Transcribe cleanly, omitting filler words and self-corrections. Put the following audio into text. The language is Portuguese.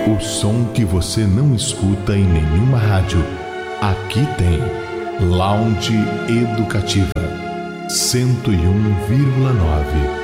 O som que você não escuta em nenhuma rádio. Aqui tem Lounge Educativa 101,9.